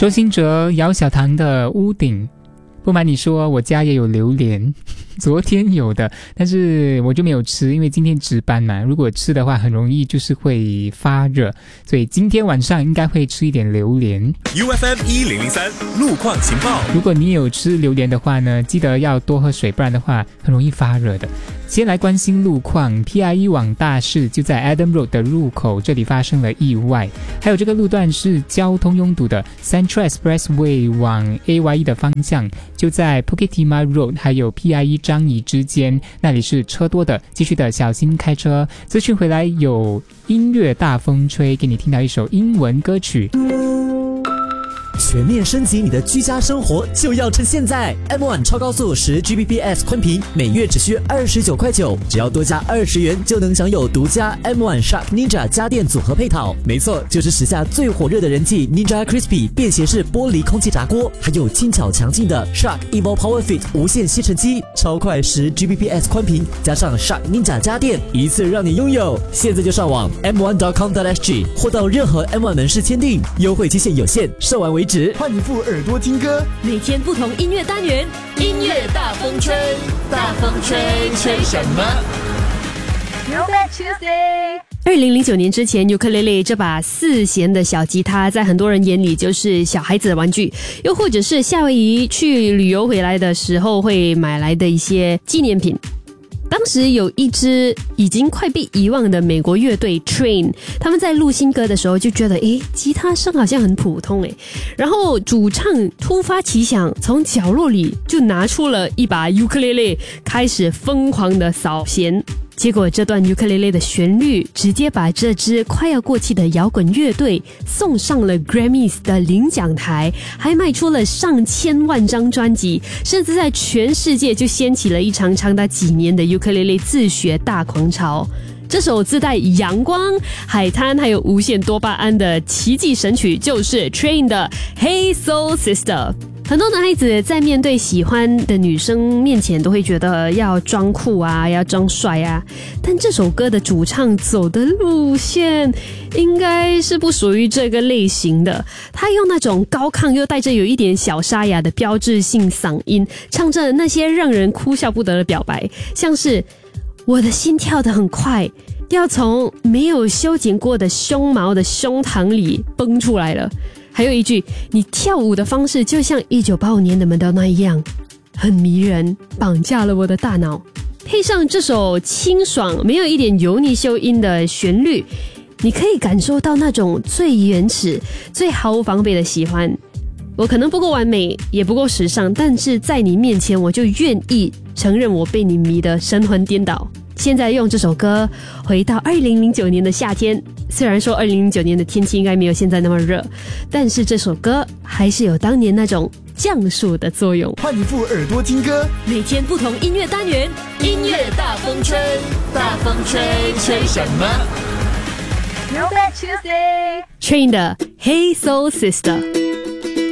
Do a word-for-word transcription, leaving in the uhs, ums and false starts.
周兴哲姚小棠的屋顶。不瞒你说，我家也有榴莲，昨天有的，但是我就没有吃，因为今天值班嘛，如果吃的话很容易就是会发热，所以今天晚上应该会吃一点榴莲。 U F M 一零零三路况情报。 如果你有吃榴莲的话呢，记得要多喝水，不然的话很容易发热的。先来关心路况 ，P I E 往大市就在 Adam Road 的入口，这里发生了意外。还有这个路段是交通拥堵的 ，Central Expressway 往 A Y E 的方向，就在 Bukit Timah Road 还有 P I E 张仪之间，那里是车多的，继续的小心开车。资讯回来有音乐大风吹，给你听到一首英文歌曲。 全面升级你的居家生活就要趁现在 M 一 超高速 十 G B P S 宽频每月只需二十九块九，只要多加二十元就能享有独家 M 一 Shark Ninja 家电组合配套。没错，就是时下最火热的人气 Ninja Crispy 便携式玻璃空气炸锅，还有轻巧强劲的 Shark Evo Power Fit 无线吸尘机，超快 十 G B P S 宽频加上 Shark Ninja 家电，一次让你拥有。现在就上网 M 一 点 com 点 S G 或到任何 M 一 门市签订，优惠期限有限，售完为止。 换一副耳朵听歌， 每天不同音乐单元， 音乐大风吹，大风吹，吹什么 Throwback Tuesday。二零零九年之前，尤克里里这把四弦的小吉他，在很多人眼里就是小孩子的玩具，又或者是夏威夷去旅游回来的时候会买来的一些纪念品。当时有一支已经快被遗忘的美国乐队 Train， 他们在录新歌的时候就觉得，诶，吉他声好像很普通诶，然后主唱突发奇想，从角落里就拿出了一把尤克里里，开始疯狂的扫弦。结果这段尤克里里的旋律直接把这支快要过气的摇滚乐队送上了 Grammys 的领奖台，还卖出了上千万张专辑，甚至在全世界就掀起了一场长达几年的尤克里里自学大狂潮。这首自带阳光、海滩还有无限多巴胺的奇迹神曲就是 Train 的 Hey Soul Sister。很多男孩子在面对喜欢的女生面前都会觉得要装酷啊，要装帅啊，但这首歌的主唱走的路线应该是不属于这个类型的。他用那种高亢又带着有一点小沙哑的标志性嗓音，唱着那些让人哭笑不得的表白，像是我的心跳得很快，要从没有修剪过的胸毛的胸膛里崩出来了。还有一句，你跳舞的方式就像一九八五年的 Madonna 一样，很迷人，绑架了我的大脑。配上这首清爽没有一点油腻修音的旋律，你可以感受到那种最原始最毫无防备的喜欢。我可能不够完美，也不够时尚，但是在你面前我就愿意承认我被你迷得神魂颠倒。现在用这首歌回到二零零九年的夏天，虽然说二零零九年的天气应该没有现在那么热，但是这首歌还是有当年那种降暑的作用。 换一副耳朵听歌， 每天不同音乐单元， 音乐大风吹，大风吹，吹什么 Throwback Tuesday。 Train 的 Hey Soul Sister。